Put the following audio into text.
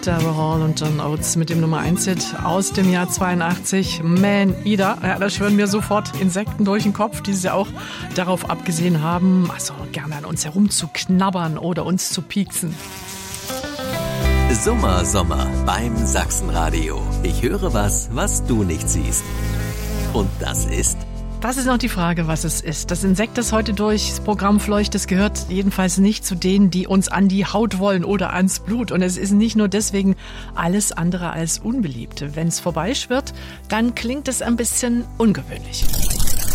Daryl Hall und John Oates mit dem Nummer 1-Hit aus dem Jahr 82, Man Eater. Ja, da schwören mir sofort Insekten durch den Kopf, die ja auch darauf abgesehen haben, also gerne an uns herumzuknabbern oder uns zu pieksen. Sommer beim Sachsenradio. Ich höre was du nicht siehst. Und das ist... Das ist noch die Frage, was es ist. Das Insekt, das heute durchs Programm fleucht, das gehört jedenfalls nicht zu denen, die uns an die Haut wollen oder ans Blut. Und es ist nicht nur deswegen alles andere als unbeliebt. Wenn es vorbeischwirrt, dann klingt es ein bisschen ungewöhnlich.